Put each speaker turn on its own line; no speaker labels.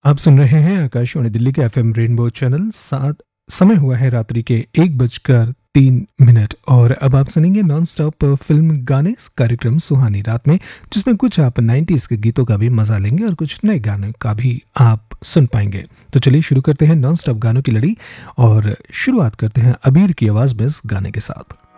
आप सुन रहे हैं आकाशवाणी दिल्ली के एफएम रेनबो चैनल साथ। समय हुआ है रात्रि के 1:03 और अब आप सुनेंगे नॉन स्टॉप फिल्म गाने कार्यक्रम सुहानी रात में, जिसमें कुछ आप 90s के गीतों का भी मजा लेंगे और कुछ नए गानों का भी आप सुन पाएंगे। तो चलिए शुरू करते हैं नॉन स्टॉप गानों की लड़ी और शुरुआत करते हैं अबीर की आवाज में इस गाने के साथ।